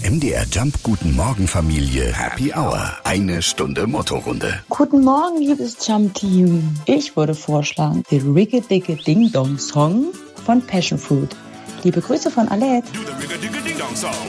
MDR Jump Guten Morgen Familie Happy Hour. 1 Stunde Mottorunde. Guten Morgen, liebes Jump-Team. Ich würde vorschlagen, den Rigge-Digge-Ding-Dong-Song von Passion Fruit. Liebe Grüße von Alette.